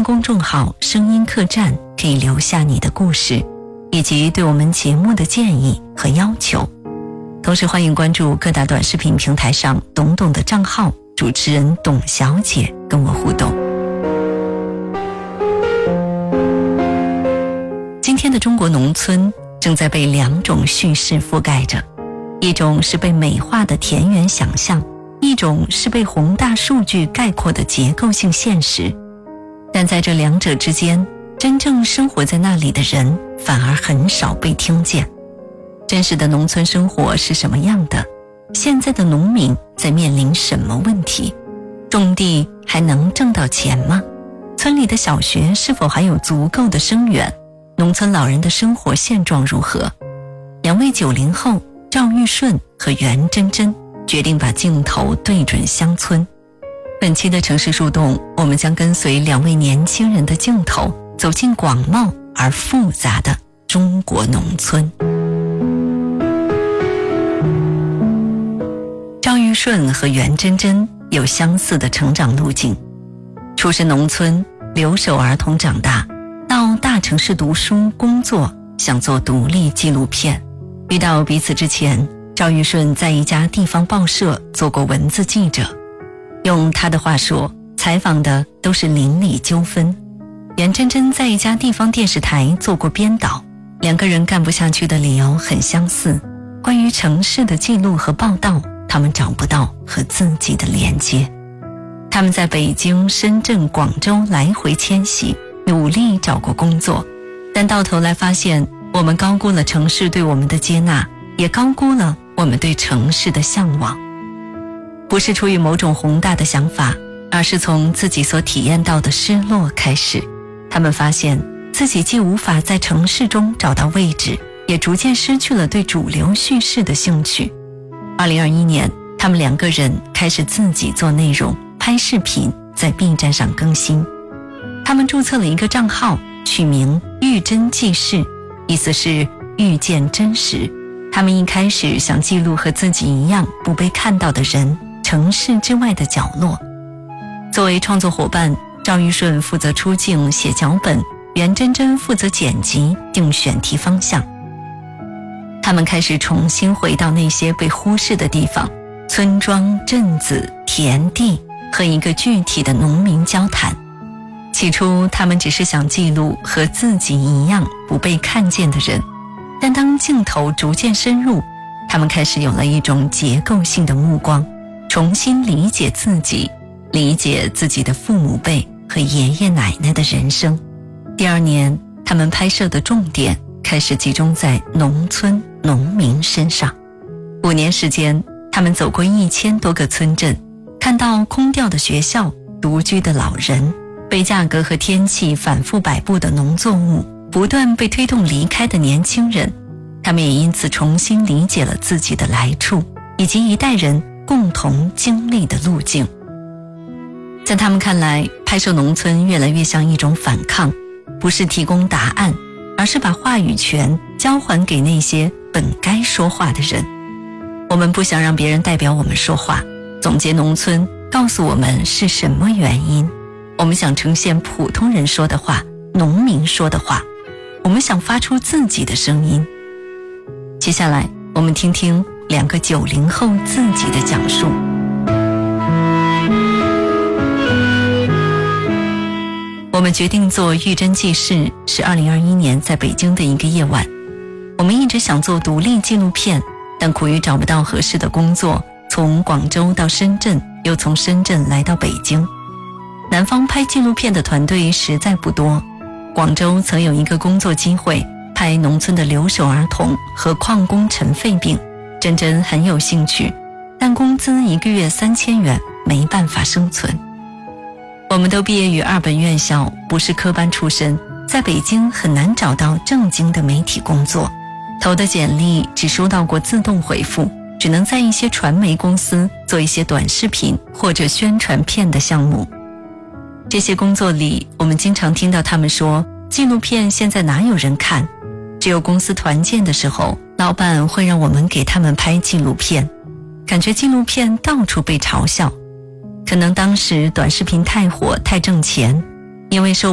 公众号声音客栈可以留下你的故事，以及对我们节目的建议和要求。同时欢迎关注各大短视频平台上董董的账号，主持人董小姐跟我互动。今天的中国农村正在被两种叙事覆盖着，一种是被美化的田园想象，一种是被宏大数据概括的结构性现实。但在这两者之间，真正生活在那里的人反而很少被听见。真实的农村生活是什么样的？现在的农民在面临什么问题？种地还能挣到钱吗？村里的小学是否还有足够的生源？农村老人的生活现状如何？两位90后赵玉顺和袁真真决定把镜头对准乡村。本期的城市树洞，我们将跟随两位年轻人的镜头，走进广袤而复杂的中国农村。赵玉顺和袁真真有相似的成长路径，出身农村，留守儿童长大，到大城市读书工作，想做独立纪录片。遇到彼此之前，赵玉顺在一家地方报社做过文字记者，用他的话说，采访的都是邻里纠纷。袁真真在一家地方电视台做过编导，两个人干不下去的理由很相似，关于城市的记录和报道，他们找不到和自己的连接。他们在北京、深圳、广州来回迁徙，努力找过工作，但到头来发现，我们高估了城市对我们的接纳，也高估了我们对城市的向往。不是出于某种宏大的想法，而是从自己所体验到的失落开始。他们发现自己既无法在城市中找到位置，也逐渐失去了对主流叙事的兴趣。2021年，他们两个人开始自己做内容，拍视频，在 B 站上更新。他们注册了一个账号，取名遇真记事，意思是遇见真实。他们一开始想记录和自己一样不被看到的人，城市之外的角落。作为创作伙伴，赵玉顺负责出镜写脚本，袁真真负责剪辑定选题方向。他们开始重新回到那些被忽视的地方，村庄、镇子、田地，和一个具体的农民交谈。起初他们只是想记录和自己一样不被看见的人，但当镜头逐渐深入，他们开始有了一种结构性的目光，重新理解自己，理解自己的父母辈和爷爷奶奶的人生。第2年，他们拍摄的重点开始集中在农村农民身上。5年时间，他们走过1000多个村镇，看到空掉的学校、独居的老人、被价格和天气反复摆布的农作物，不断被推动离开的年轻人。他们也因此重新理解了自己的来处，以及一代人共同经历的路径。在他们看来，拍摄农村越来越像一种反抗，不是提供答案，而是把话语权交还给那些本该说话的人。我们不想让别人代表我们说话，总结农村告诉我们是什么原因。我们想呈现普通人说的话，农民说的话，我们想发出自己的声音。接下来我们听听2个90后自己的讲述。我们决定做遇真记事是2021年在北京的一个夜晚。我们一直想做独立纪录片，但苦于找不到合适的工作，从广州到深圳，又从深圳来到北京。南方拍纪录片的团队实在不多。广州曾有一个工作机会，拍农村的留守儿童和矿工尘肺病，真真很有兴趣，但工资1个月3000元，没办法生存。我们都毕业于2本院校，不是科班出身，在北京很难找到正经的媒体工作，投的简历只收到过自动回复，只能在一些传媒公司做一些短视频或者宣传片的项目。这些工作里，我们经常听到他们说，纪录片现在哪有人看，只有公司团建的时候，老板会让我们给他们拍纪录片，感觉纪录片到处被嘲笑。可能当时短视频太火太挣钱，因为受